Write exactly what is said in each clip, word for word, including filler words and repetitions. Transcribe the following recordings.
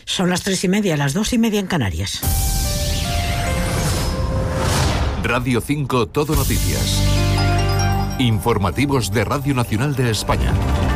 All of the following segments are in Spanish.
Son las tres y media, las dos y media en Canarias. Radio cinco Todo Noticias. Informativos de Radio Nacional de España.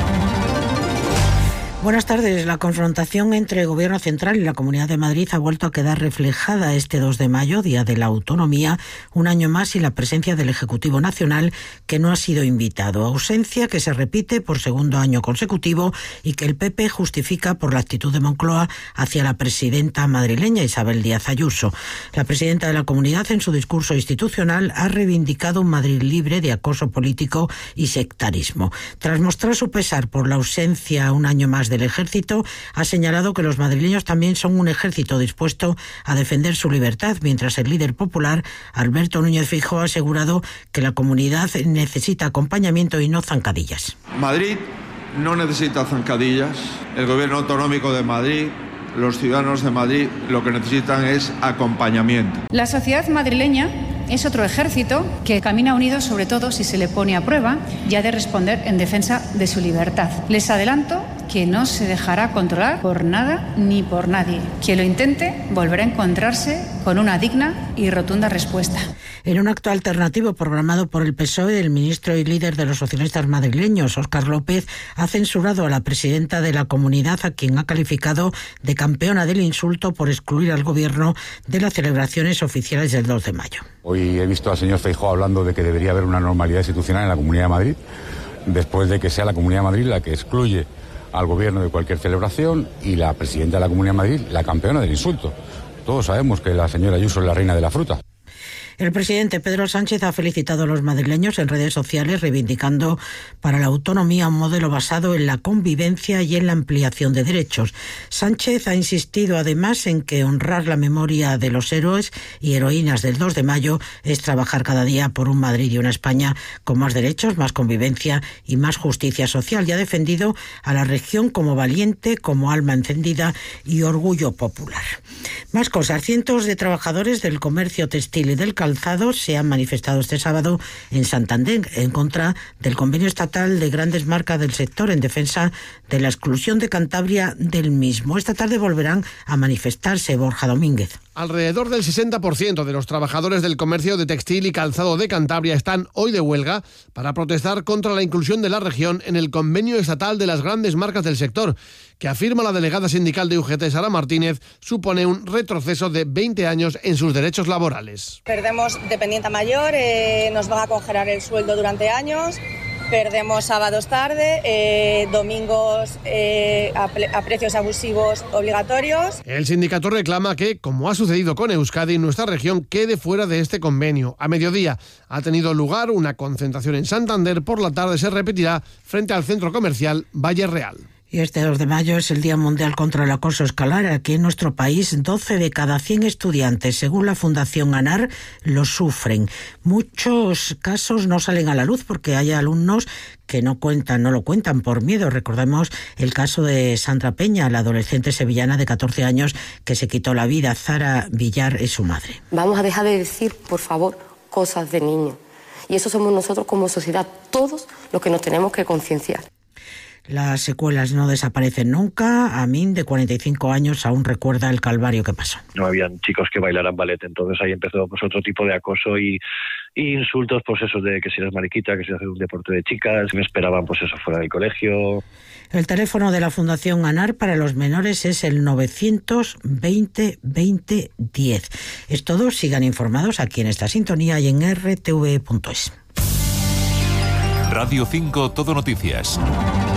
Buenas tardes. La confrontación entre el Gobierno Central y la Comunidad de Madrid ha vuelto a quedar reflejada este dos de mayo, Día de la Autonomía, un año más y la presencia del Ejecutivo Nacional, que no ha sido invitado. Ausencia que se repite por segundo año consecutivo y que el P P justifica por la actitud de Moncloa hacia la presidenta madrileña Isabel Díaz Ayuso. La presidenta de la Comunidad, en su discurso institucional, ha reivindicado un Madrid libre de acoso político y sectarismo. Tras mostrar su pesar por la ausencia un año más del Ejército, ha señalado que los madrileños también son un ejército dispuesto a defender su libertad, mientras el líder popular, Alberto Núñez Feijóo, ha asegurado que la comunidad necesita acompañamiento y no zancadillas. Madrid no necesita zancadillas. El Gobierno Autonómico de Madrid, los ciudadanos de Madrid, lo que necesitan es acompañamiento. La sociedad madrileña es otro ejército que camina unido, sobre todo si se le pone a prueba y ha de responder en defensa de su libertad. Les adelanto que no se dejará controlar por nada ni por nadie. Quien lo intente volverá a encontrarse con una digna y rotunda respuesta. En un acto alternativo programado por el P S O E, el ministro y líder de los socialistas madrileños, Óscar López, ha censurado a la presidenta de la comunidad, a quien ha calificado de campeona del insulto por excluir al gobierno de las celebraciones oficiales del dos de mayo. Hoy he visto al señor Feijóo hablando de que debería haber una normalidad institucional en la Comunidad de Madrid, después de que sea la Comunidad de Madrid la que excluye al gobierno de cualquier celebración y la presidenta de la Comunidad de Madrid la campeona del insulto. Todos sabemos que la señora Ayuso es la reina de la fruta. El presidente Pedro Sánchez ha felicitado a los madrileños en redes sociales, reivindicando para la autonomía un modelo basado en la convivencia y en la ampliación de derechos. Sánchez ha insistido además en que honrar la memoria de los héroes y heroínas del dos de mayo es trabajar cada día por un Madrid y una España con más derechos, más convivencia y más justicia social, y ha defendido a la región como valiente, como alma encendida y orgullo popular. Más cosas. Cientos de trabajadores del comercio textil y del calzado se han manifestado este sábado en Santander en contra del convenio estatal de grandes marcas del sector, en defensa de la exclusión de Cantabria del mismo. Esta tarde volverán a manifestarse. Borja Domínguez. Alrededor del sesenta por ciento de los trabajadores del comercio de textil y calzado de Cantabria están hoy de huelga para protestar contra la inclusión de la región en el convenio estatal de las grandes marcas del sector, que, afirma la delegada sindical de U G T, Sara Martínez, supone un retroceso de veinte años en sus derechos laborales. Perdemos dependiente mayor, eh, nos van a congelar el sueldo durante años. Perdemos sábados tarde, eh, domingos eh, a, a precios abusivos obligatorios. El sindicato reclama que, como ha sucedido con Euskadi, nuestra región quede fuera de este convenio. A mediodía ha tenido lugar una concentración en Santander. Por la tarde se repetirá frente al centro comercial Valle Real. Y este dos de mayo es el Día Mundial contra el Acoso Escolar. Aquí en nuestro país, doce de cada cien estudiantes, según la Fundación ANAR, lo sufren. Muchos casos no salen a la luz porque hay alumnos que no cuentan, no lo cuentan por miedo. Recordemos el caso de Sandra Peña, la adolescente sevillana de catorce años que se quitó la vida. Zara Villar es su madre. Vamos a dejar de decir, por favor, cosas de niños. Y eso somos nosotros como sociedad, todos los que nos tenemos que concienciar. Las secuelas no desaparecen nunca. Amin, de cuarenta y cinco años, aún recuerda el calvario que pasó. No habían chicos que bailaran ballet, entonces ahí empezó pues otro tipo de acoso y, y insultos, pues eso de que si eres mariquita, que si haces un deporte de chicas, me esperaban pues eso fuera del colegio. El teléfono de la Fundación ANAR para los menores es el novecientos veinte veinte diez. Es todo, sigan informados aquí en esta sintonía y en r t v punto es. Radio cinco Todo Noticias.